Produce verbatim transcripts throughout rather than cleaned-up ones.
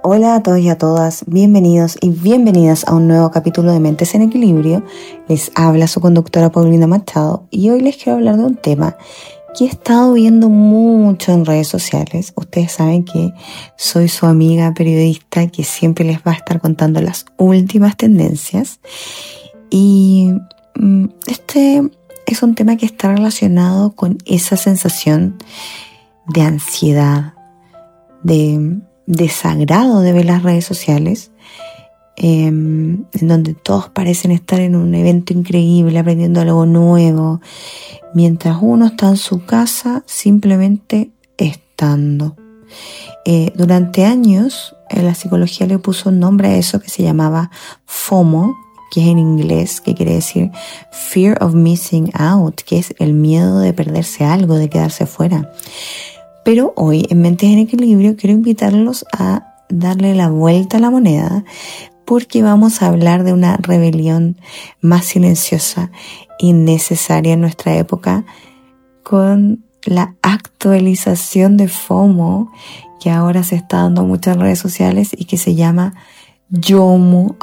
Hola a todos y a todas, bienvenidos y bienvenidas a un nuevo capítulo de Mentes en Equilibrio. Les habla su conductora Paulina Machado y hoy les quiero hablar de un tema que he estado viendo mucho en redes sociales. Ustedes saben que soy su amiga periodista que siempre les va a estar contando las últimas tendencias. Y este es un tema que está relacionado con esa sensación de ansiedad, de desagrado de ver las redes sociales, eh, en donde todos parecen estar en un evento increíble, aprendiendo algo nuevo, mientras uno está en su casa simplemente estando. Eh, durante años eh, la psicología le puso un nombre a eso que se llamaba FOMO, que es en inglés, que quiere decir Fear of Missing Out, que es el miedo de perderse algo, de quedarse fuera. Pero hoy en Mentes en Equilibrio quiero invitarlos a darle la vuelta a la moneda porque vamos a hablar de una rebelión más silenciosa y necesaria en nuestra época con la actualización de FOMO que ahora se está dando en muchas redes sociales y que se llama YOMO,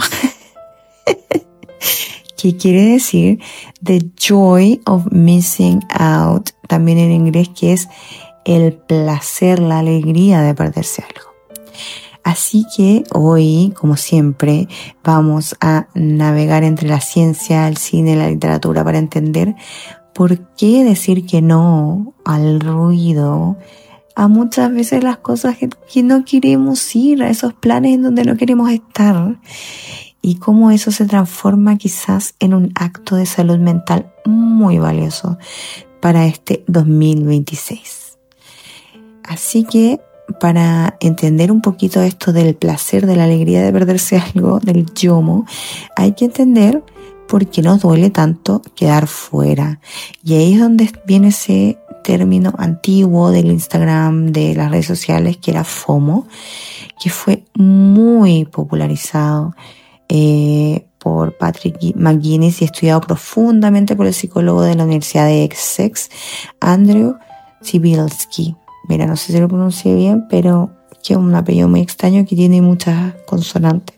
que quiere decir The Joy of Missing Out, también en inglés, que es el placer, la alegría de perderse algo. Así que hoy, como siempre, vamos a navegar entre la ciencia, el cine y la literatura para entender por qué decir que no al ruido, a muchas veces las cosas que, que no queremos ir, a esos planes en donde no queremos estar, y cómo eso se transforma quizás en un acto de salud mental muy valioso para este dos mil veintiséis. Así que para entender un poquito esto del placer, de la alegría de perderse algo, del YOMO, hay que entender por qué nos duele tanto quedar fuera. Y ahí es donde viene ese término antiguo del Instagram, de las redes sociales, que era FOMO, que fue muy popularizado eh, por Patrick McGuinness y estudiado profundamente por el psicólogo de la Universidad de Essex, Andrew Cybulski. Mira, no sé si lo pronuncié bien, pero que es un apellido muy extraño que tiene muchas consonantes.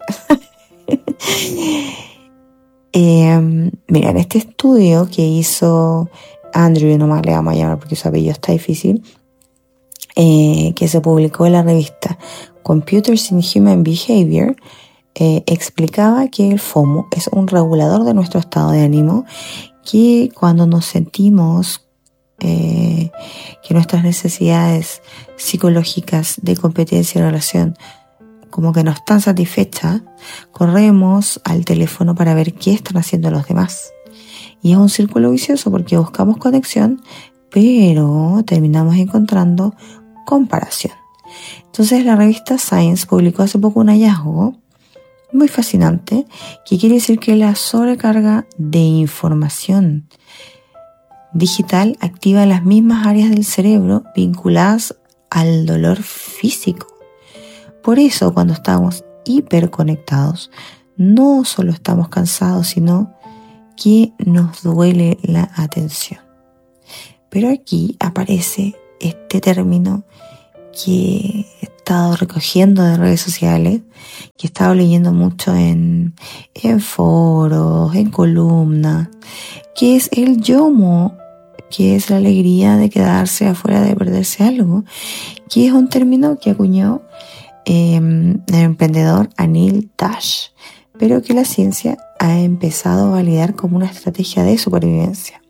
eh, mira, en este estudio que hizo Andrew, nomás le vamos a llamar porque su apellido está difícil, eh, que se publicó en la revista Computers in Human Behavior, eh, explicaba que el FOMO es un regulador de nuestro estado de ánimo, que cuando nos sentimos Eh, que nuestras necesidades psicológicas de competencia y relación como que no están satisfechas, corremos al teléfono para ver qué están haciendo los demás. Y es un círculo vicioso porque buscamos conexión, pero terminamos encontrando comparación. Entonces la revista Science publicó hace poco un hallazgo muy fascinante que quiere decir que la sobrecarga de información digital activa las mismas áreas del cerebro vinculadas al dolor físico. Por eso, cuando estamos hiperconectados, no solo estamos cansados, sino que nos duele la atención. Pero aquí aparece este término que he estado recogiendo de redes sociales, que he estado leyendo mucho en, en foros, en columnas, que es el YOMO, que es la alegría de quedarse afuera, de perderse algo, que es un término que acuñó eh, el emprendedor Anil Dash, pero que la ciencia ha empezado a validar como una estrategia de supervivencia.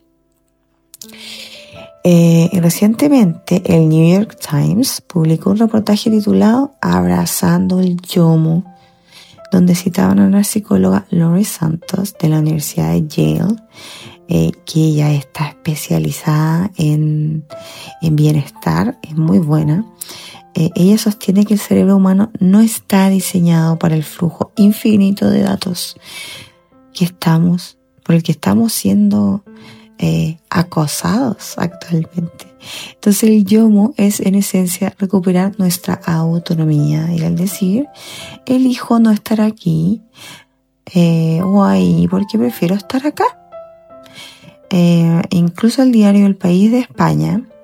Eh, recientemente el New York Times publicó un reportaje titulado Abrazando el YOMO, donde citaban a una psicóloga, Laurie Santos, de la Universidad de Yale, eh, que ella está especializada en, en bienestar, es muy buena. Eh, ella sostiene que el cerebro humano no está diseñado para el flujo infinito de datos que estamos, por el que estamos siendo eh, acosados actualmente. Entonces el YOMO es en esencia recuperar nuestra autonomía y al decir, elijo no estar aquí eh, o ahí porque prefiero estar acá. Eh, incluso el diario El País de España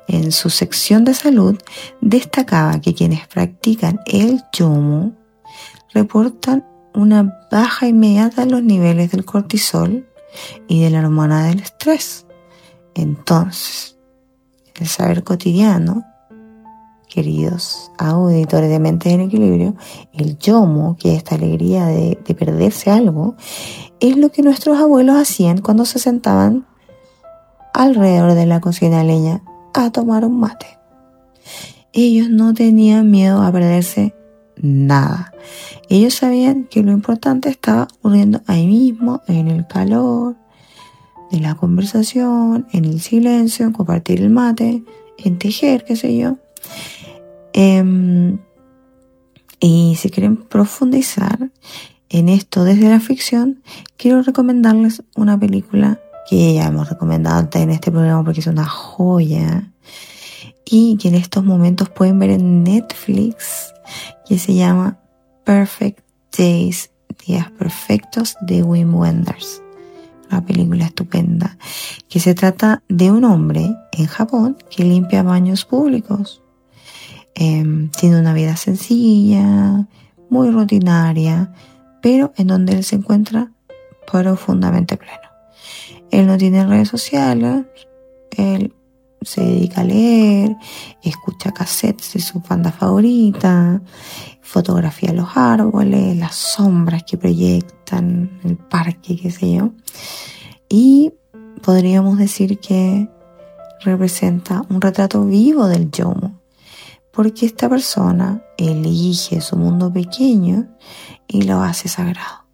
En su sección de salud destacaba que quienes practican el yomo reportan una baja inmediata en los niveles del cortisol y de la hormona del estrés. Entonces, el saber cotidiano, queridos auditores de Mentes en Equilibrio, el yomo, que es esta alegría de, de perderse algo, es lo que nuestros abuelos hacían cuando se sentaban alrededor de la cocina de leña a tomar un mate. Ellos no tenían miedo a perderse nada. Ellos sabían que lo importante estaba ocurriendo ahí mismo, en el calor de la conversación, en el silencio, en compartir el mate, en tejer, qué sé yo. Eh, y si quieren profundizar en esto desde la ficción, quiero recomendarles una película que ya hemos recomendado antes en este programa porque es una joya y que en estos momentos pueden ver en Netflix, que se llama Perfect Days, Días Perfectos, de Wim Wenders. Una película estupenda que se trata de un hombre en Japón que limpia baños públicos. Eh, tiene una vida sencilla, muy rutinaria, pero en donde él se encuentra profundamente pleno. Él no tiene redes sociales, él se dedica a leer, escucha cassettes de su banda favorita, fotografía los árboles, las sombras que proyectan, el parque, qué sé yo. Y podríamos decir que representa un retrato vivo del yomo, porque esta persona elige su mundo pequeño y lo hace sagrado.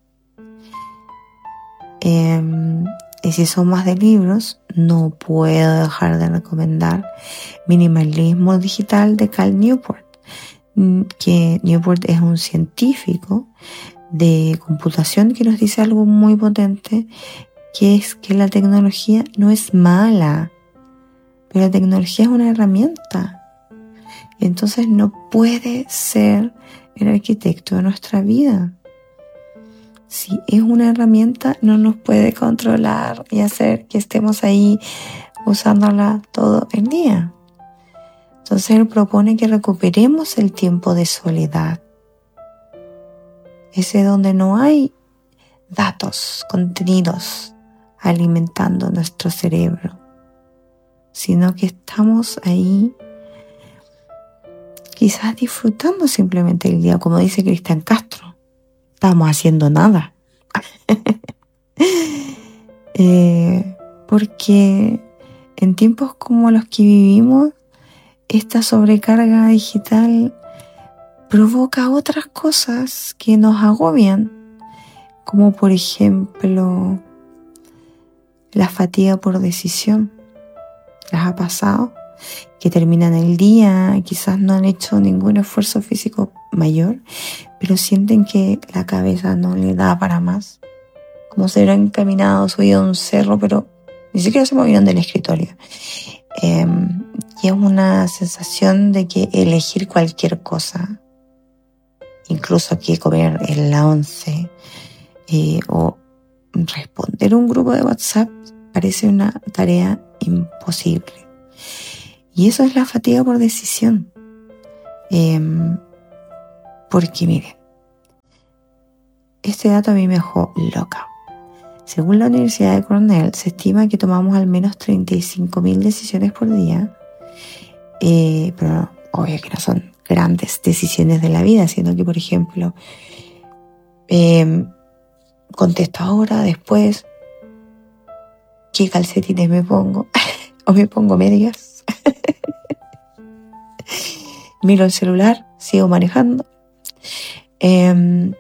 Eh, y si son más de libros, no puedo dejar de recomendar Minimalismo Digital de Cal Newport, que Newport es un científico de computación que nos dice algo muy potente, que es que la tecnología no es mala, pero la tecnología es una herramienta. Entonces no puede ser el arquitecto de nuestra vida. Si es una herramienta, no nos puede controlar y hacer que estemos ahí usándola todo el día. Entonces él propone que recuperemos el tiempo de soledad. Ese donde no hay datos, contenidos alimentando nuestro cerebro, sino que estamos ahí quizás disfrutando simplemente el día, como dice Cristian Castro. Estamos haciendo nada. eh, porque en tiempos como los que vivimos, esta sobrecarga digital provoca otras cosas que nos agobian, como por ejemplo la fatiga por decisión. ¿Les ha pasado? Que terminan el día, quizás no han hecho ningún esfuerzo físico mayor, pero sienten que la cabeza no le da para más, como si hubieran caminado, subido a un cerro, pero ni siquiera se movieron del escritorio. Eh, y es una sensación de que elegir cualquier cosa, incluso que comer en la once eh, o responder un grupo de WhatsApp, parece una tarea imposible. Y eso es la fatiga por decisión. Eh, porque miren, este dato a mí me dejó loca. Según la Universidad de Cornell, se estima que tomamos al menos treinta y cinco mil decisiones por día. Eh, pero obvio que no son grandes decisiones de la vida, sino que, por ejemplo, eh, contesto ahora, después, ¿qué calcetines me pongo? ¿O me pongo medias? Miro el celular, sigo manejando. Eh,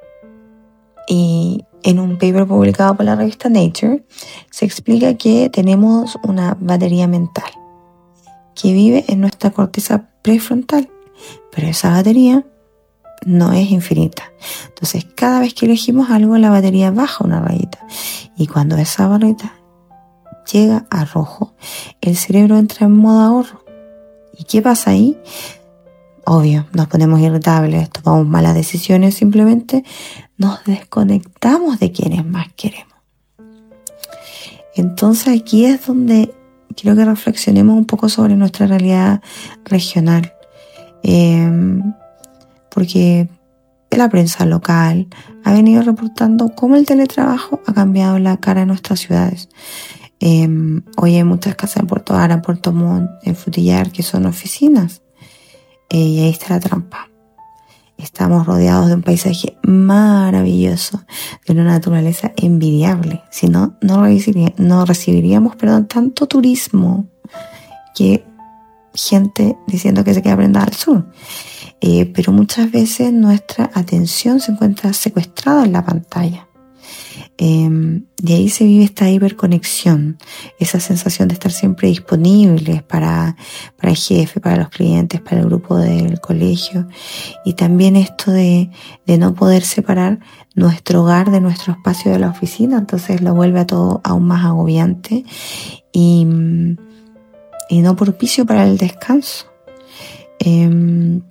y en un paper publicado por la revista Nature se explica que tenemos una batería mental que vive en nuestra corteza prefrontal, pero esa batería no es infinita. Entonces cada vez que elegimos algo, la batería baja una rayita, y cuando esa barrita llega a rojo, el cerebro entra en modo ahorro. ¿Y qué pasa ahí? Obvio, nos ponemos irritables, tomamos malas decisiones, simplemente nos desconectamos de quienes más queremos. Entonces aquí es donde quiero que reflexionemos un poco sobre nuestra realidad regional, eh, porque la prensa local ha venido reportando cómo el teletrabajo ha cambiado la cara de nuestras ciudades. Eh, hoy hay muchas casas en Puerto Ara, en Puerto Montt, en Frutillar, que son oficinas. Eh, y ahí está la trampa. Estamos rodeados de un paisaje maravilloso, de una naturaleza envidiable. Si no, no, recibiría, no recibiríamos perdón, tanto turismo que gente diciendo que se queda prendada al sur. Eh, pero muchas veces nuestra atención se encuentra secuestrada en la pantalla. Eh, de ahí se vive esta hiperconexión, esa sensación de estar siempre disponibles para, para el jefe, para los clientes, para el grupo del colegio, y también esto de, de no poder separar nuestro hogar de nuestro espacio de la oficina. Entonces lo vuelve a todo aún más agobiante y, y no propicio para el descanso. Eh,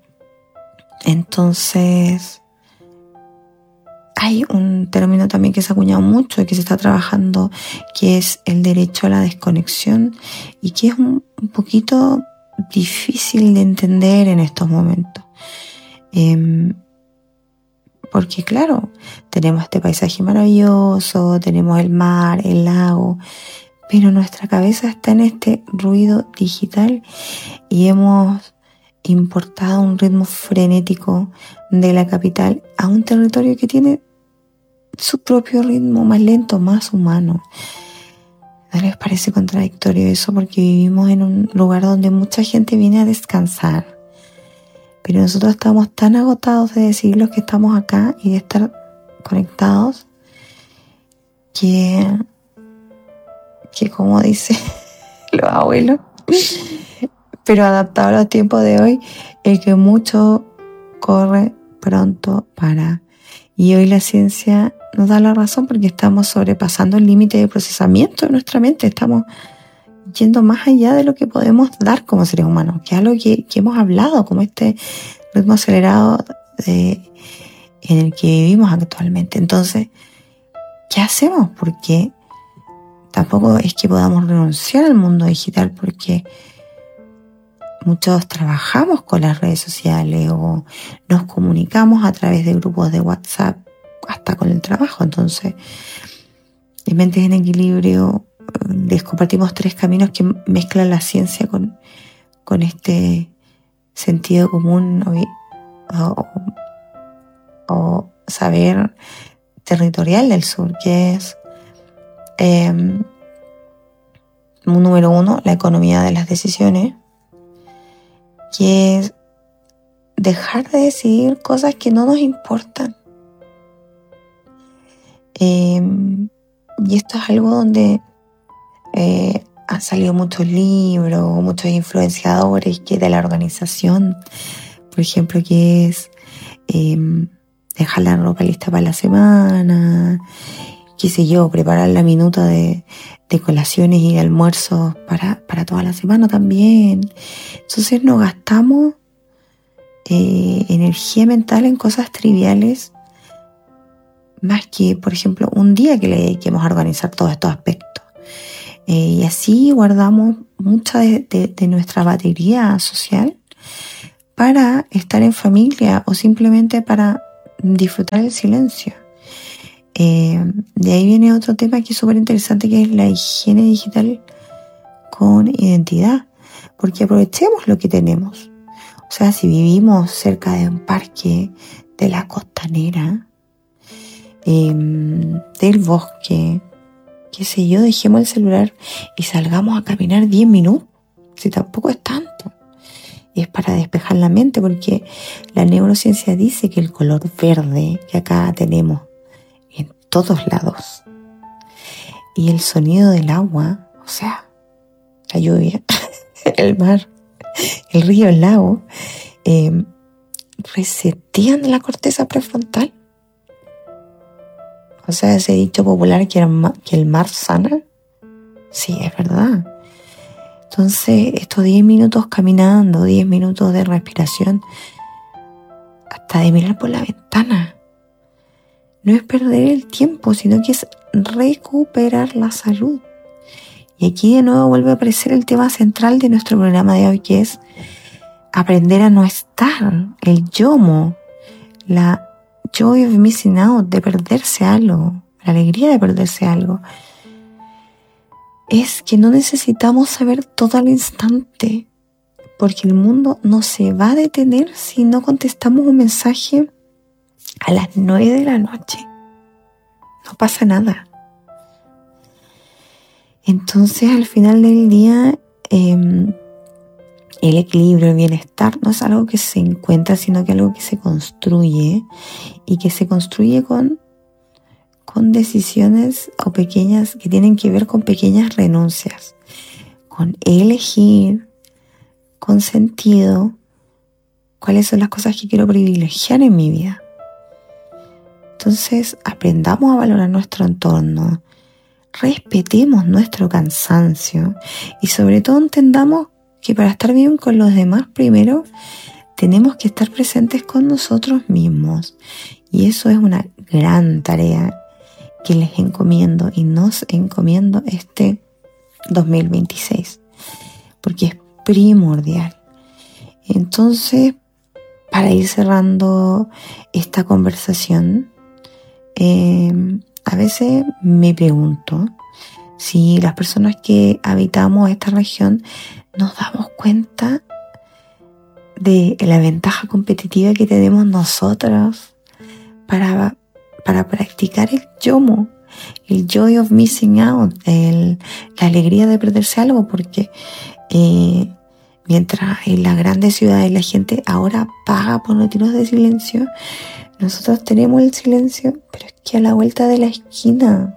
entonces hay un término también que se ha acuñado mucho y que se está trabajando, que es el derecho a la desconexión, y que es un, un poquito difícil de entender en estos momentos. Eh, porque claro, tenemos este paisaje maravilloso, tenemos el mar, el lago, pero nuestra cabeza está en este ruido digital y hemos importado un ritmo frenético de la capital a un territorio que tiene su propio ritmo, más lento, más humano. ¿No les parece contradictorio eso? Porque vivimos en un lugar donde mucha gente viene a descansar, pero nosotros estamos tan agotados de decir los que estamos acá y de estar conectados que, que como dicen los abuelos, pero adaptado a los tiempos de hoy, el que mucho corre pronto para. Y hoy la ciencia nos da la razón, porque estamos sobrepasando el límite de procesamiento de nuestra mente. Estamos yendo más allá de lo que podemos dar como seres humanos, que es algo que, que hemos hablado, como este ritmo acelerado de, en el que vivimos actualmente. Entonces, ¿qué hacemos? Porque tampoco es que podamos renunciar al mundo digital, porque muchos trabajamos con las redes sociales o nos comunicamos a través de grupos de WhatsApp, hasta con el trabajo. Entonces, en Mentes en Equilibrio les compartimos tres caminos que mezclan la ciencia con, con este sentido común o, o, o saber territorial del sur, que es eh, número uno, la economía de las decisiones, que es dejar de decidir cosas que no nos importan. Eh, y esto es algo donde eh, han salido muchos libros, muchos influenciadores que de la organización, por ejemplo, que es eh, dejar la ropa lista para la semana, qué sé yo, preparar la minuta de, de colaciones y almuerzos para, para toda la semana también. Entonces nos gastamos eh, energía mental en cosas triviales, más que, por ejemplo, un día que le dediquemos a organizar todos estos aspectos. Eh, y así guardamos mucha de, de, de nuestra batería social para estar en familia o simplemente para disfrutar el silencio. Eh, de ahí viene otro tema que es súper interesante, que es la higiene digital con identidad, porque aprovechemos lo que tenemos. O sea, si vivimos cerca de un parque, de la costanera, eh, del bosque, qué sé yo, dejemos el celular y salgamos a caminar diez minutos, si tampoco es tanto. Y es para despejar la mente, porque la neurociencia dice que el color verde que acá tenemos en todos lados, y el sonido del agua, o sea, la lluvia, el mar, el río, el lago, eh, resetean la corteza prefrontal. O sea, ese dicho popular que, era, que el mar sana, sí, es verdad. Entonces, estos diez minutos caminando, diez minutos de respiración, hasta de mirar por la ventana, no es perder el tiempo, sino que es recuperar la salud. Y aquí de nuevo vuelve a aparecer el tema central de nuestro programa de hoy, que es aprender a no estar, el YOMO, la joy of missing out, de perderse algo, la alegría de perderse algo. Es que no necesitamos saber todo al instante, porque el mundo no se va a detener si no contestamos un mensaje a las nueve de la noche. No pasa nada. Entonces, al final del día, eh, el equilibrio, el bienestar, no es algo que se encuentra, sino que es algo que se construye, y que se construye con, con decisiones o pequeñas, que tienen que ver con pequeñas renuncias, con elegir con sentido cuáles son las cosas que quiero privilegiar en mi vida. Entonces, aprendamos a valorar nuestro entorno, respetemos nuestro cansancio y sobre todo entendamos que para estar bien con los demás primero tenemos que estar presentes con nosotros mismos, y eso es una gran tarea que les encomiendo y nos encomiendo este dos mil veintiséis, porque es primordial. Entonces, para ir cerrando esta conversación, eh, a veces me pregunto si las personas que habitamos esta región nos damos cuenta de la ventaja competitiva que tenemos nosotros para, para practicar el YOMO, el joy of missing out, el, la alegría de perderse algo, porque eh, mientras en las grandes ciudades la gente ahora paga por retiros de silencio, nosotros tenemos el silencio, pero es que a la vuelta de la esquina.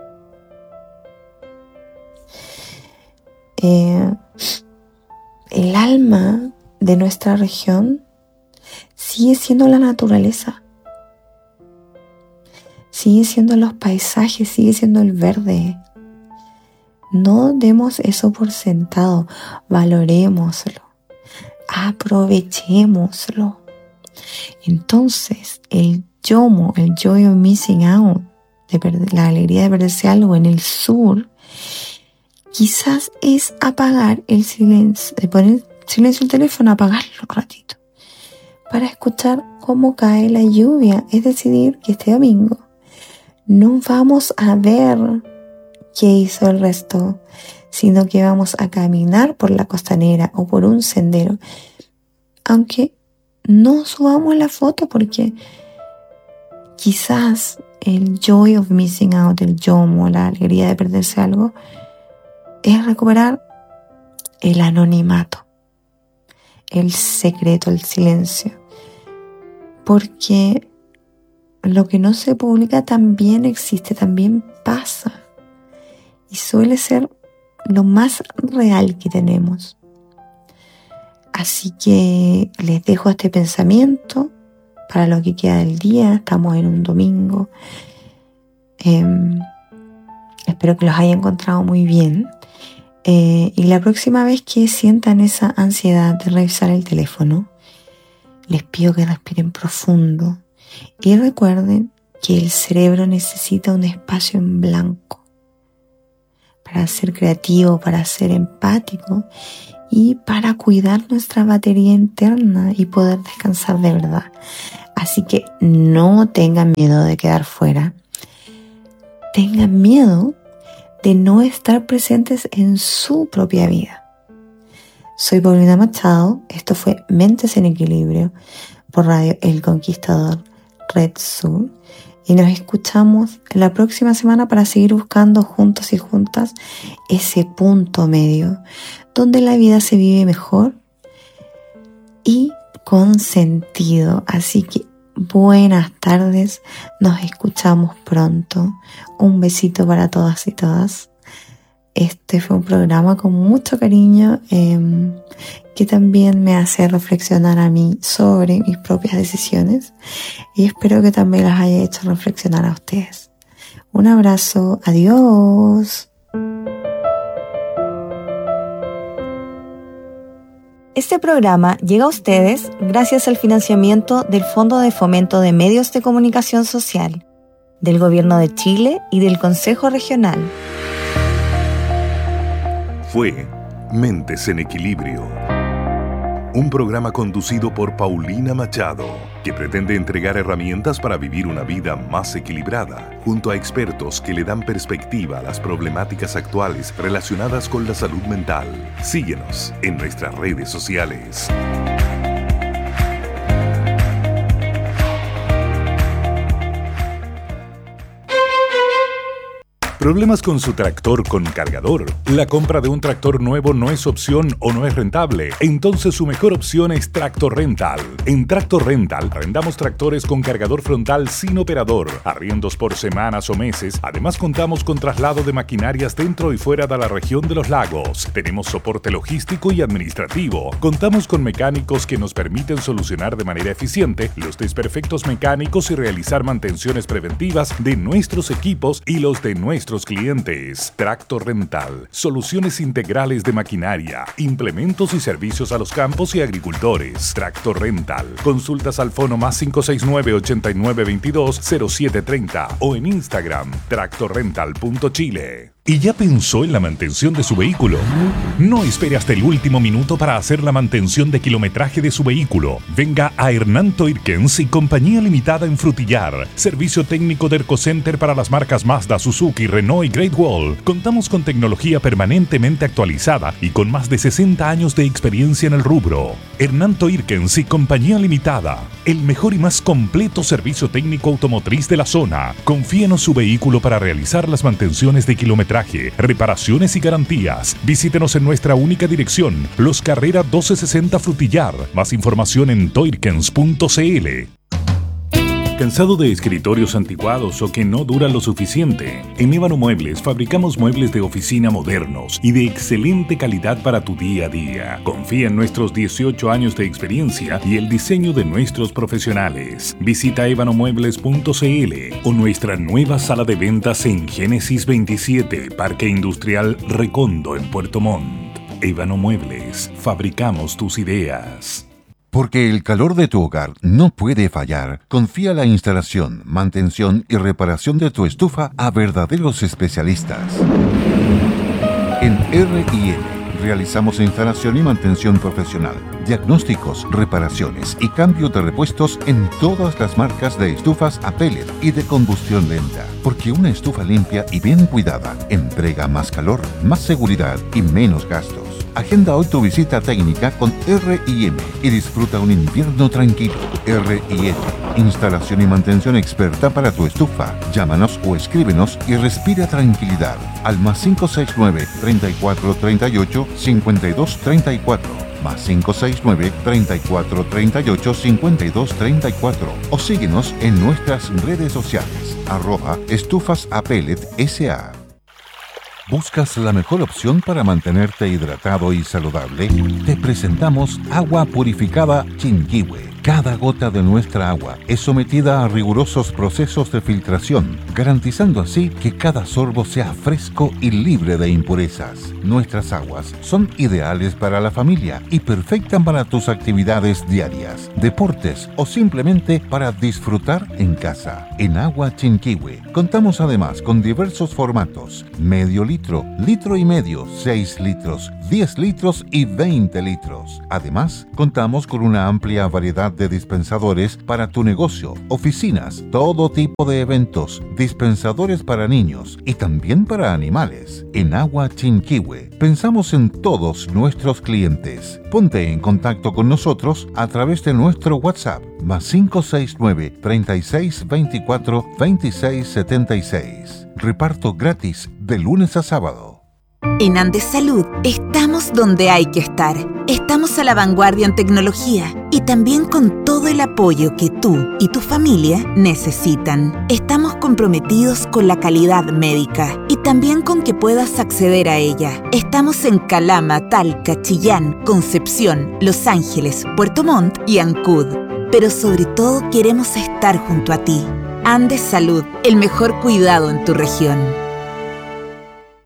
Eh, el alma de nuestra región sigue siendo la naturaleza, sigue siendo los paisajes, sigue siendo el verde. No demos eso por sentado, valorémoslo, aprovechémoslo. Entonces, el YOMO, el joy of missing out, de perder, la alegría de perderse algo en el sur, quizás es apagar el silencio, de poner silencio el teléfono, apagarlo un ratito, para escuchar cómo cae la lluvia. Es decidir que este domingo no vamos a ver qué hizo el resto, sino que vamos a caminar por la costanera o por un sendero, aunque no subamos la foto, porque quizás el joy of missing out, el YOMO, la alegría de perderse algo, es recuperar el anonimato, el secreto, el silencio, porque lo que no se publica también existe, también pasa, y suele ser lo más real que tenemos. Así que les dejo este pensamiento para lo que queda del día. Estamos en un domingo. Eh, espero que los haya encontrado muy bien. Eh, y la próxima vez que sientan esa ansiedad de revisar el teléfono, les pido que respiren profundo y recuerden que el cerebro necesita un espacio en blanco para ser creativo, para ser empático y para cuidar nuestra batería interna y poder descansar de verdad. Así que no tengan miedo de quedar fuera. Tengan miedo de no estar presentes en su propia vida. Soy Paulina Machado. Esto fue Mentes en Equilibrio por Radio El Conquistador Red Sur. Y nos escuchamos la próxima semana para seguir buscando juntos y juntas ese punto medio donde la vida se vive mejor y con sentido. Así que buenas tardes, nos escuchamos pronto. Un besito para todas y todas. Este fue un programa con mucho cariño eh, que también me hace reflexionar a mí sobre mis propias decisiones, y espero que también las haya hecho reflexionar a ustedes. Un abrazo, adiós. Este programa llega a ustedes gracias al financiamiento del Fondo de Fomento de Medios de Comunicación Social, del Gobierno de Chile y del Consejo Regional. fue Mentes en Equilibrio. Un programa conducido por Paulina Machado, que pretende entregar herramientas para vivir una vida más equilibrada, junto a expertos que le dan perspectiva a las problemáticas actuales relacionadas con la salud mental. Síguenos en nuestras redes sociales. ¿Problemas con su tractor con cargador? ¿La compra de un tractor nuevo no es opción o no es rentable? Entonces su mejor opción es Tractor Rental. En Tractor Rental arrendamos tractores con cargador frontal sin operador, arriendos por semanas o meses. Además contamos con traslado de maquinarias dentro y fuera de la región de los lagos. Tenemos soporte logístico y administrativo. Contamos con mecánicos que nos permiten solucionar de manera eficiente los desperfectos mecánicos y realizar mantenciones preventivas de nuestros equipos y los de nuestros clientes. Tractor Rental, soluciones integrales de maquinaria, implementos y servicios a los campos y agricultores. Tractor Rental, consultas al fono más cinco seis nueve, ochenta y nueve veintidós, cero siete treinta o en Instagram tractor rental punto chile. ¿Y ya pensó en la mantención de su vehículo? No espere hasta el último minuto para hacer la mantención de kilometraje de su vehículo. Venga a Hernán Toirkens y Compañía Limitada en Frutillar. Servicio técnico de Ercocenter para las marcas Mazda, Suzuki, Renault y Great Wall. Contamos con tecnología permanentemente actualizada y con más de sesenta años de experiencia en el rubro. Hernán Toirkens y Compañía Limitada. El mejor y más completo servicio técnico automotriz de la zona. Confíenos su vehículo para realizar las mantenciones de kilometraje, reparaciones y garantías. Visítenos en nuestra única dirección, Los Carrera doce sesenta Frutillar. Más información en toirkens punto c l. ¿Cansado de escritorios anticuados o que no duran lo suficiente? En Ébano Muebles fabricamos muebles de oficina modernos y de excelente calidad para tu día a día. Confía en nuestros dieciocho años de experiencia y el diseño de nuestros profesionales. Visita ébano muebles punto c l o nuestra nueva sala de ventas en Génesis veintisiete, Parque Industrial Recondo en Puerto Montt. Ébano Muebles, fabricamos tus ideas. Porque el calor de tu hogar no puede fallar, confía la instalación, mantención y reparación de tu estufa a verdaderos especialistas. En R y N realizamos instalación y mantención profesional, diagnósticos, reparaciones y cambio de repuestos en todas las marcas de estufas a pellet y de combustión lenta. Porque una estufa limpia y bien cuidada entrega más calor, más seguridad y menos gastos. Agenda hoy tu visita técnica con R y M y disfruta un invierno tranquilo. R y M, instalación y mantención experta para tu estufa. Llámanos o escríbenos y respira tranquilidad al más cinco seis nueve, treinta y cuatro, treinta y ocho, cincuenta y dos, treinta y cuatro, más cinco seis nueve, treinta y cuatro, treinta y ocho, cincuenta y dos, treinta y cuatro o síguenos en nuestras redes sociales, arroba estufas a pellet S A. ¿Buscas la mejor opción para mantenerte hidratado y saludable? Te presentamos Agua Purificada Chinquihue. Cada gota de nuestra agua es sometida a rigurosos procesos de filtración, garantizando así que cada sorbo sea fresco y libre de impurezas. Nuestras aguas son ideales para la familia y perfectas para tus actividades diarias, deportes o simplemente para disfrutar en casa. En Agua Chinquihue contamos además con diversos formatos: medio litro, litro y medio, seis litros, diez litros y veinte litros. Además, contamos con una amplia variedad de dispensadores para tu negocio, oficinas, todo tipo de eventos, dispensadores para niños y también para animales. En Agua Chinquihue pensamos en todos nuestros clientes. Ponte en contacto con nosotros a través de nuestro WhatsApp más cinco seis nueve, treinta y seis, veinticuatro, veintiséis, setenta y seis. Reparto gratis de lunes a sábado. En Andes Salud estamos donde hay que estar. Estamos a la vanguardia en tecnología y también con todo el apoyo que tú y tu familia necesitan. Estamos comprometidos con la calidad médica y también con que puedas acceder a ella. Estamos en Calama, Talca, Chillán, Concepción, Los Ángeles, Puerto Montt y Ancud. Pero sobre todo queremos estar junto a ti. Andes Salud, el mejor cuidado en tu región.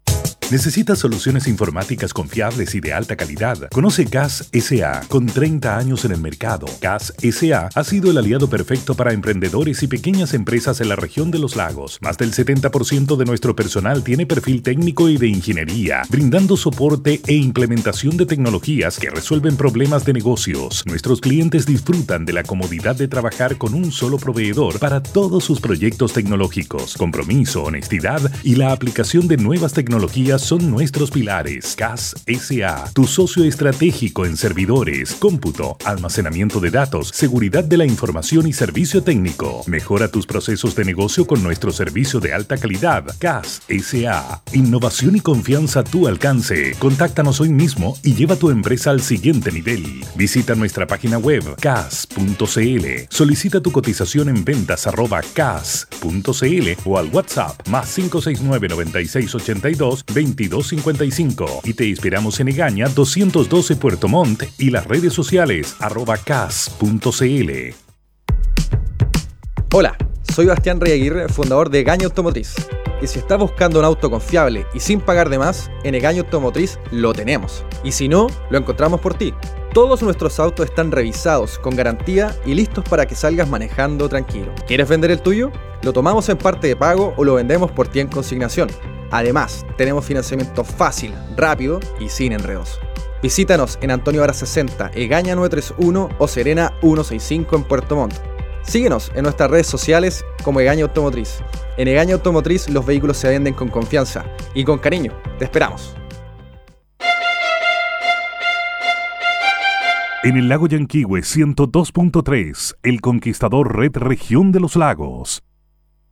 ¿Necesitas soluciones informáticas confiables y de alta calidad? Conoce C A S S A con treinta años en el mercado. C A S S A ha sido el aliado perfecto para emprendedores y pequeñas empresas en la región de los lagos. Más del setenta por ciento de nuestro personal tiene perfil técnico y de ingeniería, brindando soporte e implementación de tecnologías que resuelven problemas de negocios. Nuestros clientes disfrutan de la comodidad de trabajar con un solo proveedor para todos sus proyectos tecnológicos. Compromiso, honestidad y la aplicación de nuevas tecnologías son nuestros pilares. C A S S A, tu socio estratégico en servidores, cómputo, almacenamiento de datos, seguridad de la información y servicio técnico. Mejora tus procesos de negocio con nuestro servicio de alta calidad. C A S S A, innovación y confianza a tu alcance. Contáctanos hoy mismo y lleva tu empresa al siguiente nivel. Visita nuestra página web cas punto cl. Solicita tu cotización en ventas arroba cas punto cl o al WhatsApp más cinco seis nueve, noventa y seis ochenta y dos, veintidós cincuenta y cinco y te esperamos en Egaña doscientos doce Puerto Montt y las redes sociales arroba cas punto cl. Hola, soy Bastián Rey Aguirre, fundador de Egaña Automotriz. Y si estás buscando un auto confiable y sin pagar de más, en Egaña Automotriz lo tenemos. Y si no, lo encontramos por ti. Todos nuestros autos están revisados, con garantía y listos para que salgas manejando tranquilo. ¿Quieres vender el tuyo? Lo tomamos en parte de pago o lo vendemos por ti en consignación. Además, tenemos financiamiento fácil, rápido y sin enredos. Visítanos en Antonio Vara sesenta, Egaña novecientos treinta y uno o Serena ciento sesenta y cinco en Puerto Montt. Síguenos en nuestras redes sociales como Egaña Automotriz. En Egaña Automotriz los vehículos se venden con confianza y con cariño. Te esperamos. En el lago Yanquihue ciento dos punto tres, El Conquistador Red Región de los Lagos.